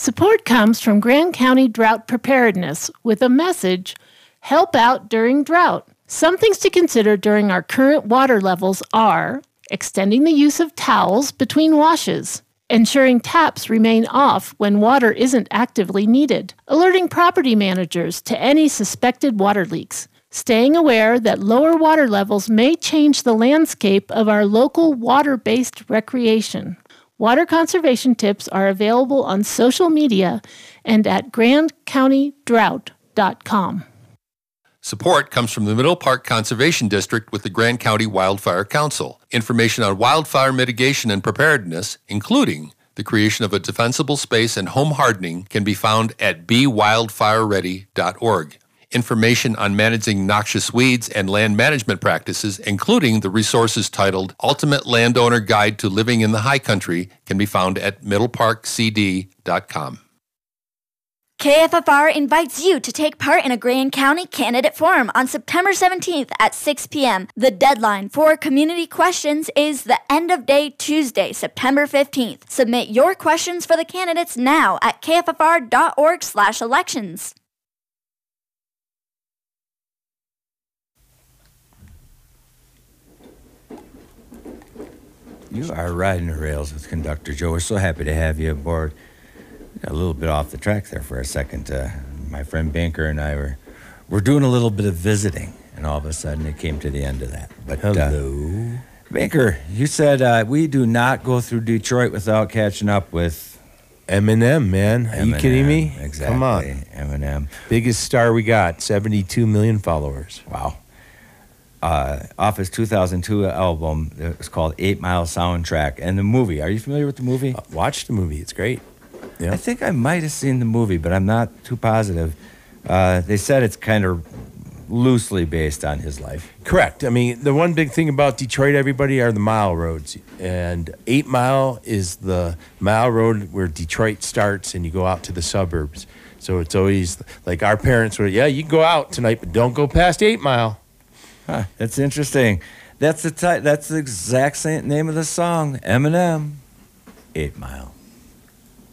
Support comes from Grand County Drought Preparedness with a message, help out during drought. Some things to consider during our current water levels are extending the use of towels between washes, ensuring taps remain off when water isn't actively needed, alerting property managers to any suspected water leaks, staying aware that lower water levels may change the landscape of our local water-based recreation. Water conservation tips are available on social media and at grandcountydrought.com. Support comes from the Middle Park Conservation District with the Grand County Wildfire Council. Information on wildfire mitigation and preparedness, including the creation of a defensible space and home hardening, can be found at bewildfireready.org. Information on managing noxious weeds and land management practices, including the resources titled Ultimate Landowner Guide to Living in the High Country, can be found at middleparkcd.com. KFFR invites you to take part in a Grand County Candidate Forum on September 17th at 6 p.m. The deadline for community questions is the end of day Tuesday, September 15th. Submit your questions for the candidates now at kffr.org/elections. You are riding the rails with Conductor Joe. We're so happy to have you aboard. Got a little bit off the track there for a second. My friend Banker and I were doing a little bit of visiting, and all of a sudden it came to the end of that. But hello. Banker, you said we do not go through Detroit without catching up with Eminem, man. Are you kidding me? Exactly. Come on. Eminem. Biggest star we got, 72 million followers. Wow. Off his 2002 album, it was called 8 Mile Soundtrack. And the movie, are you familiar with the movie? Watch the movie. It's great. Yeah. I think I might have seen the movie, but I'm not too positive. They said it's kind of loosely based on his life. Correct. I mean, the one big thing about Detroit, everybody, are the mile roads. And 8 Mile is the mile road where Detroit starts and you go out to the suburbs. So it's always like our parents were, yeah, you can go out tonight, but don't go past 8 Mile. Huh, that's interesting. That's the exact same name of the song, Eminem, 8 Mile.